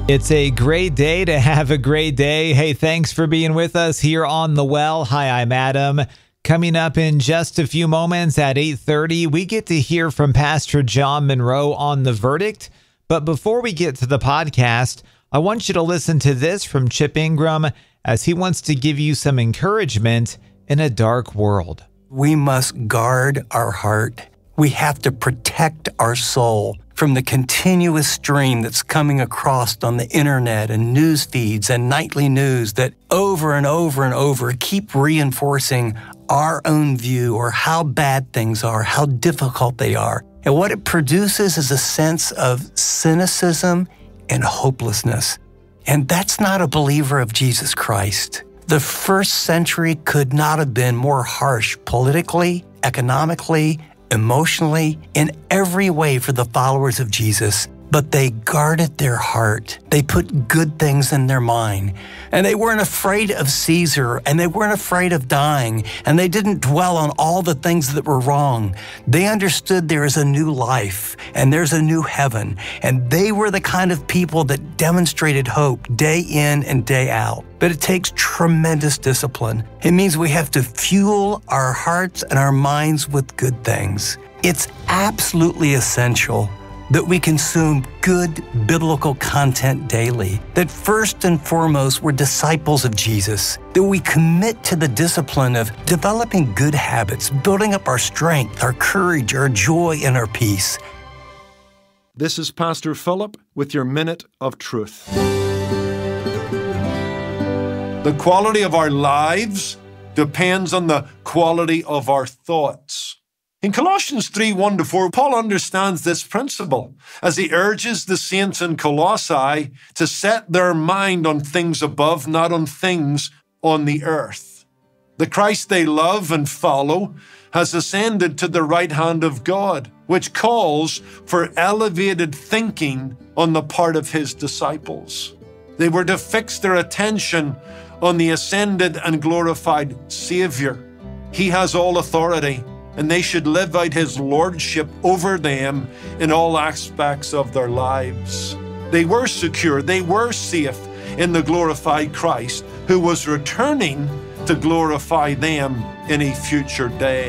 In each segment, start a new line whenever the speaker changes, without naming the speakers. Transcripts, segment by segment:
It's a great day to have a great day. Hey, thanks for being with us here on The Well. Hi, I'm Adam. Coming up in just a few moments at 8:30, we get to hear from Pastor John Monroe on The Verdict. But before we get to the podcast, I want you to listen to this from Chip Ingram as he wants to give you some encouragement in a dark world.
We must guard our heart. We have to protect our soul from the continuous stream that's coming across on the internet and news feeds and nightly news that over and over and over keep reinforcing our own view or how bad things are, how difficult they are. And what it produces is a sense of cynicism and hopelessness. And that's not a believer of Jesus Christ. The first century could not have been more harsh politically, economically, emotionally, in every way for the followers of Jesus, but they guarded their heart. They put good things in their mind, and they weren't afraid of Caesar, and they weren't afraid of dying, and they didn't dwell on all the things that were wrong. They understood there is a new life, and there's a new heaven, and they were the kind of people that demonstrated hope day in and day out. But it takes tremendous discipline. It means we have to fuel our hearts and our minds with good things. It's absolutely essential that we consume good biblical content daily, that first and foremost we're disciples of Jesus, that we commit to the discipline of developing good habits, building up our strength, our courage, our joy, and our peace.
This is Pastor Philip with your Minute of Truth. The quality of our lives depends on the quality of our thoughts. In Colossians 3:1-4, Paul understands this principle as he urges the saints in Colossae to set their mind on things above, not on things on the earth. The Christ they love and follow has ascended to the right hand of God, which calls for elevated thinking on the part of his disciples. They were to fix their attention on the ascended and glorified Savior. He has all authority, and they should live out his lordship over them in all aspects of their lives. They were secure, they were safe in the glorified Christ, who was returning to glorify them in a future day.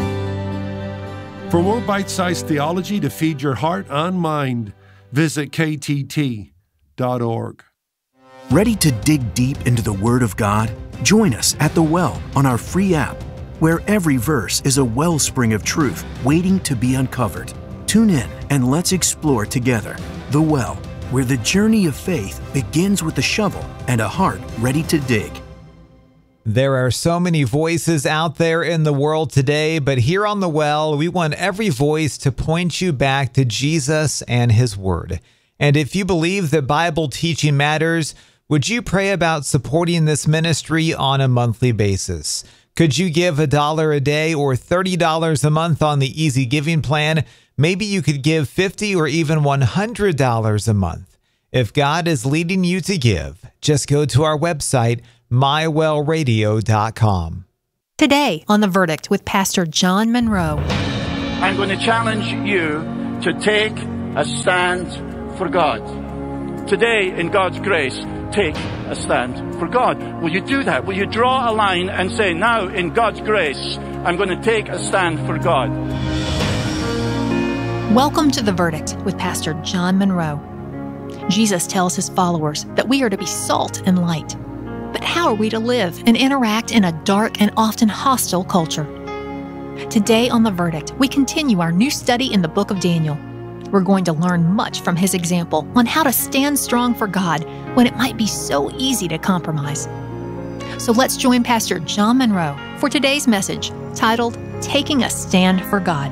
For more bite-sized theology to feed your heart and mind, visit ktt.org.
Ready to dig deep into the Word of God? Join us at The Well on our free app, where every verse is a wellspring of truth waiting to be uncovered. Tune in and let's explore together The Well, where the journey of faith begins with a shovel and a heart ready to dig.
There are so many voices out there in the world today, but here on The Well, we want every voice to point you back to Jesus and His Word. And if you believe that Bible teaching matters, would you pray about supporting this ministry on a monthly basis? Could you give $1 a day or $30 a month on the Easy Giving plan? Maybe you could give $50 or even $100 a month. If God is leading you to give, just go to our website, mywellradio.com.
Today on The Verdict with Pastor John Monroe.
I'm going to challenge you to take a stand for God. Today, in God's grace, take a stand for God. Will you do that? Will you draw a line and say, now, in God's grace, I'm going to take a stand for God?
Welcome to The Verdict with Pastor John Monroe. Jesus tells his followers that we are to be salt and light. But how are we to live and interact in a dark and often hostile culture? Today on The Verdict, we continue our new study in the book of Daniel. We're going to learn much from his example on how to stand strong for God when it might be so easy to compromise. So let's join Pastor John Monroe for today's message titled, Taking a Stand for God.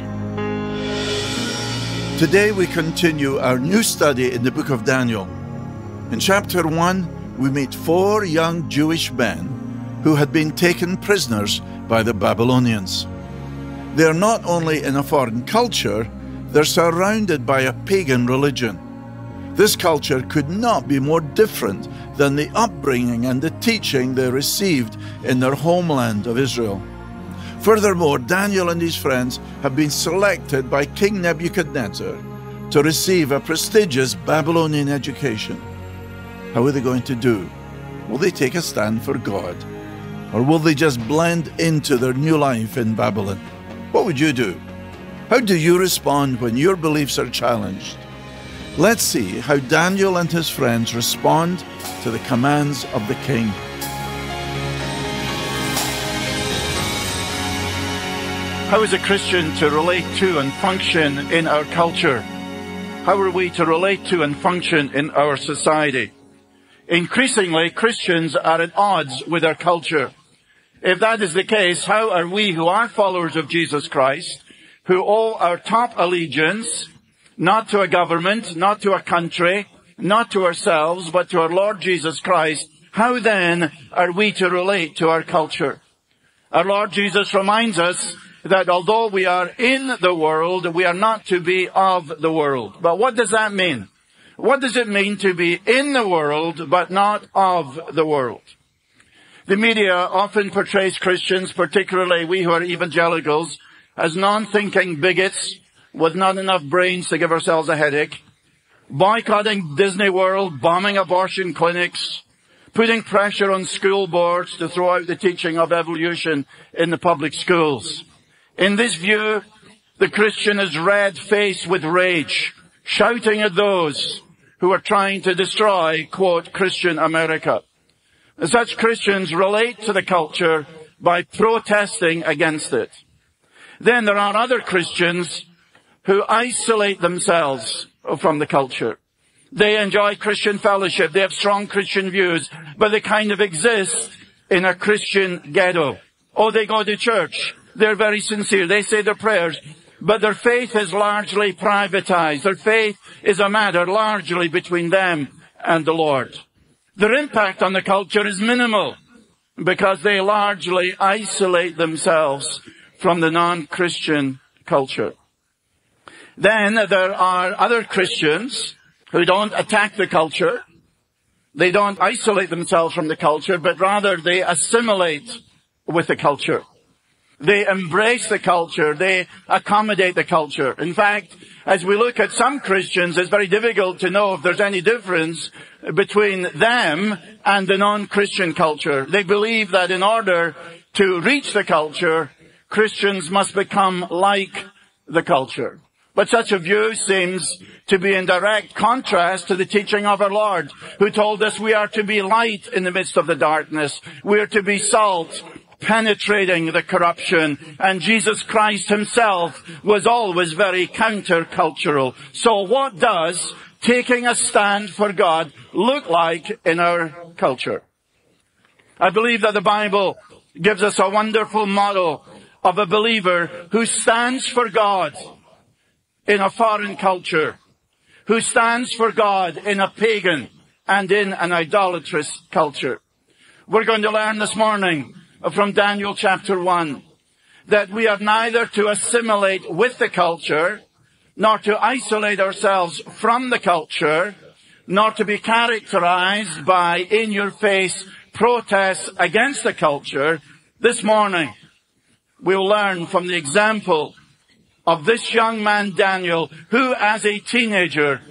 Today we continue our new study in the book of Daniel. In chapter 1, we meet 4 young Jewish men who had been taken prisoners by the Babylonians. They are not only in a foreign culture, they're surrounded by a pagan religion. This culture could not be more different than the upbringing and the teaching they received in their homeland of Israel. Furthermore, Daniel and his friends have been selected by King Nebuchadnezzar to receive a prestigious Babylonian education. How are they going to do? Will they take a stand for God? Or will they just blend into their new life in Babylon? What would you do? How do you respond when your beliefs are challenged? Let's see how Daniel and his friends respond to the commands of the king.
How is a Christian to relate to and function in our culture? How are we to relate to and function in our society? Increasingly, Christians are at odds with our culture. If that is the case, how are we who are followers of Jesus Christ, who owe our top allegiance, not to a government, not to a country, not to ourselves, but to our Lord Jesus Christ, how then are we to relate to our culture? Our Lord Jesus reminds us that although we are in the world, we are not to be of the world. But what does that mean? What does it mean to be in the world, but not of the world? The media often portrays Christians, particularly we who are evangelicals, as non-thinking bigots with not enough brains to give ourselves a headache, boycotting Disney World, bombing abortion clinics, putting pressure on school boards to throw out the teaching of evolution in the public schools. In this view, the Christian is red-faced with rage, shouting at those who are trying to destroy, quote, Christian America. Such Christians relate to the culture by protesting against it. Then there are other Christians who isolate themselves from the culture. They enjoy Christian fellowship. They have strong Christian views, but they kind of exist in a Christian ghetto. Oh, they go to church. They're very sincere. They say their prayers, but their faith is largely privatized. Their faith is a matter largely between them and the Lord. Their impact on the culture is minimal because they largely isolate themselves from the non-Christian culture. Then there are other Christians who don't attack the culture. They don't isolate themselves from the culture, but rather they assimilate with the culture. They embrace the culture. They accommodate the culture. In fact, as we look at some Christians, it's very difficult to know if there's any difference between them and the non-Christian culture. They believe that in order to reach the culture, Christians must become like the culture. But such a view seems to be in direct contrast to the teaching of our Lord, who told us we are to be light in the midst of the darkness. We are to be salt, penetrating the corruption. And Jesus Christ himself was always very countercultural. So what does taking a stand for God look like in our culture? I believe that the Bible gives us a wonderful model of a believer who stands for God in a foreign culture, who stands for God in a pagan and in an idolatrous culture. We're going to learn this morning from Daniel chapter 1 that we are neither to assimilate with the culture, nor to isolate ourselves from the culture, nor to be characterized by in-your-face protests against the culture. This morning, we'll learn from the example of this young man, Daniel, who as a teenager